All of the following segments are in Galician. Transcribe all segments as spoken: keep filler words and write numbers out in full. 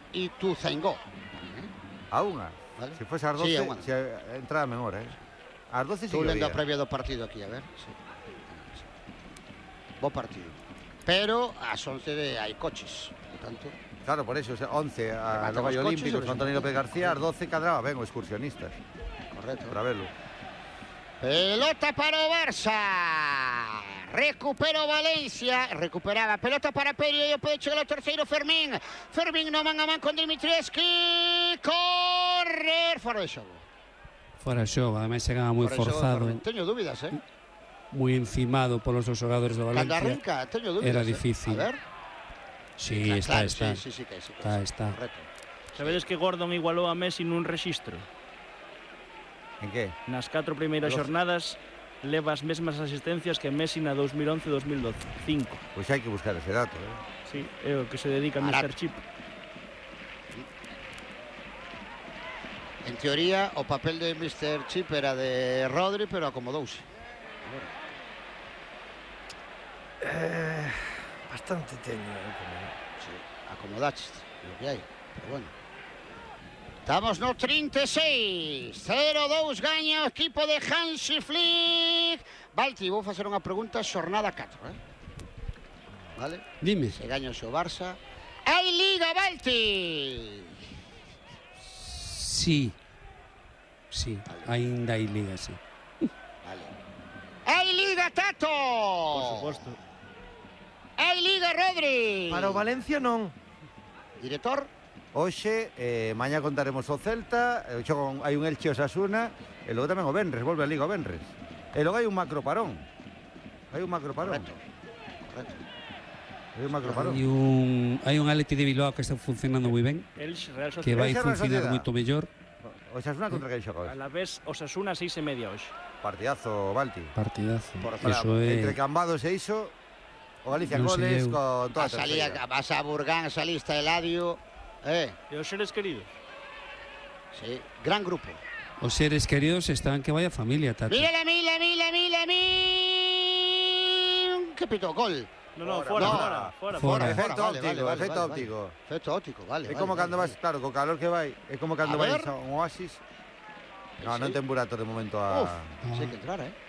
y Tuzaingó. A unha. Vale. Se fose ás doce, sí, se entraba menor, eh? Ás doce sí que lendo a previa do partido aquí, a ver. Sí. Bo partido. Pero ás once de, hai coches, portanto... Claro, por eso, once a Logai Olímpicos, con Antonio López García, ás doce cadraba ben, os excursionistas. Correcto. Para verlo. Pelota para o Barça. Recupera o Valencia. Recuperaba. Pelota para Perio. E pode chegar o terceiro Fermín. Fermín no man a man con Dimitrievski. Correr. Fora de xogo. Fora de xogo. Ademais chegaba moi forzado. Teño dúbidas, eh? Moi encimado polos dos xogadores do Valencia. Cando arranca, teño dúbidas. Era difícil. A ver. Sí, está, está. Sí, sí, sí, sí, está, está. Correcto. Sabedes que Gordon igualou a Messi nun rexistro? En que? Nas catro primeiras xornadas leva as mesmas asistencias que Messi na dos mil once dos mil doce. Cinco. Pois hai que buscar ese dato, eh? Sí, é o que se dedica a mister Chip. En teoría, o papel de mister Chip era de Rodri, pero acomodouse. Eh, bastante teño, eh? Sí, acomodaste, lo que hai, pero bueno. Estamos no trinta e seis. cero dous gaña o equipo de Hansi Flick. Balti, vou facer unha pregunta xornada catro, eh? Vale? Dime. Se gaña o seu Barça. Hai Liga, Balti! Sí. Sí, vale. Ainda hai Liga, sí. Vale. Hai Liga, Tato! Por suposto. Hai Liga, Rodri! Para o Valencia non. Director? Hoxe, eh, mañá contaremos o Celta, eh, xogo, hai un Elche Osasuna, e logo tamén o Benres, volve a Liga o Benres. E logo hai un macro parón. Hai un macro parón. Correcto. Correcto. Hai un macro parón. Hai un, hai un Atleti de Bilbao que está funcionando moi ben, Elche, Real que Sociedad. vai funcionar moito mellor. Osasuna contra quen xoga hoxe? A la vez, Osasuna seis e media hoxe. Partidazo, Balti. Partidazo. Por, para, Eso é... Entre Cambados e iso, o Galicia en Non goles sei eu. con toda a Vas a, Liga, terceira. vas a Burgán, saliste Eladio. Eh, E os seres queridos? sí, gran grupo. Os seres queridos están que vaya familia, Tato. Mira, mira, mira, mira, mira. ¿Qué pito? Gol. No, no, Fora, fora, Fora. fora, fora. Fora. Efecto Vale, óptico, vale, vale, efecto vale, óptico. Vale. Efecto óptico, vale. É vale, como vale, cando vas, vale. claro, co calor que vai, é como cando A vais ver. a un oasis. No, Sí. non ten burato de momento a... Uf, sí, hai que entrar, eh.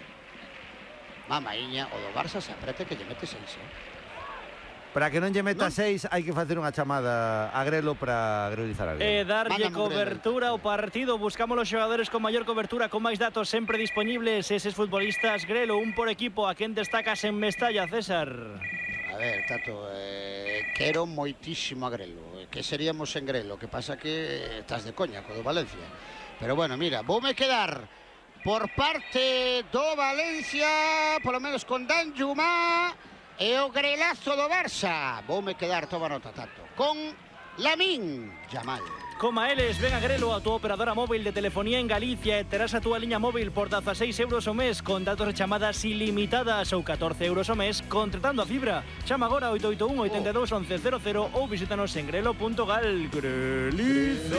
Mamaiña, o do Barça se aprete que lle mete seis, eh. Para que non lle meta Non. seis, hai que facer unha chamada a Grelo para grelizar a E alguén. darlle Mándame un cobertura ao partido. Buscamos os xogadores con maior cobertura, con máis datos sempre disponibles. Eses futbolistas, Grelo, un por equipo. A quen destacas en Mestalla, César? A ver, Tato, eh, quero moitísimo a Grelo. Que seríamos en Grelo? Que pasa que estás de coña co do Valencia. Pero bueno, mira, voume quedar por parte do Valencia, polo menos con Dan Jumá e o grelazo do Barça. Voume quedar, toma nota, Tato, con Lamín Yamal. Coma eles, ven a Grelo, a túa operadora móvil de telefonía en Galicia, e terás a túa liña móvil por dezaseis euros o mes con datos de chamadas ilimitadas ou catorce euros o mes contratando a fibra. Chama agora oito oito un, oito dos, once cero cero ou visítanos en grelo punto gal. Greliza.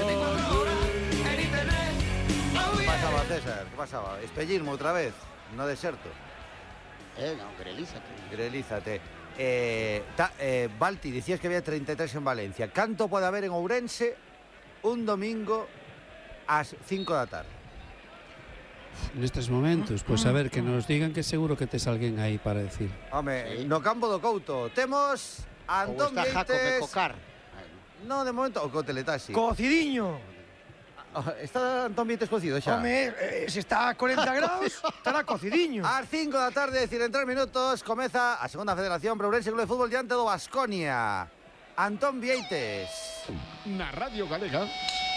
Que pasaba, César? Que pasaba? Espellismo outra vez, no deserto. Eh, non, grelízate. Grelízate. Eh, ta, eh, Balti, dicías que había treinta e tres en Valencia. Canto pode haber en Ourense un domingo ás cinco da tarde? Nestes momentos, pois pues a ver, que nos digan que seguro que tes alguén aí para decir. Home, Sí. no campo do Couto temos a Ou Antón está Jaco me Vieites. cocar. No, de momento, o co teletaxi. Cocidiño. Ah, Está Antón Vieites cocido xa? Home, eh, se está a corenta graus, estará cocidiño. Ás cinco da tarde, decir, en tres minutos, comeza a segunda federación para Ourense Club de Fútbol diante do Baskonia. Antón Vieites. Na Radio Galega.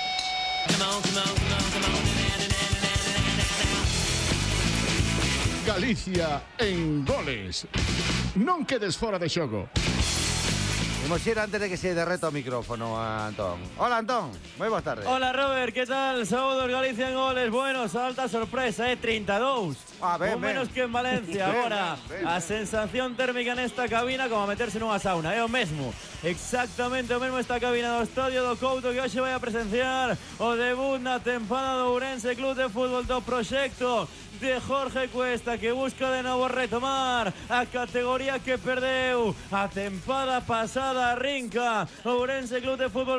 Galicia en goles. Non quedes fora de xogo. Imos ir antes de que se derreta o micrófono a Antón. Hola, Antón. Moi boas tardes. Hola, Robert, ¿qué tal? Saludos, Galicia en goles. Bueno, salta sorpresa, ¿eh? treinta e dous. Ah, ben, Un ben. menos que en Valencia. Ben, Ahora, ben, ben, a ben. sensación térmica nesta cabina como a meterse nunha sauna. É o mesmo. Exactamente o mesmo esta cabina do Estadio do Couto que hoxe vai a presenciar o debut na tempada do Ourense Club de Fútbol do proxecto de Jorge Cuesta, que busca de novo retomar a categoría que perdeu a tempada pasada. Rinca Ourense Club de Fútbol